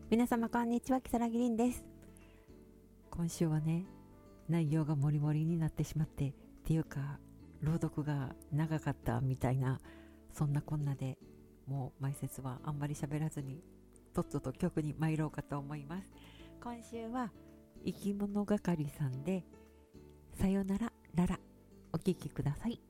皆様こんにちは、木更木凛です。今週はね、内容がモリモリになってしまっていうか、朗読が長かったみたいな、そんなこんなでもう前説はあんまり喋らずにとっとと曲に参ろうかと思います。今週は生き物係さんでさよならララ、お聴きください。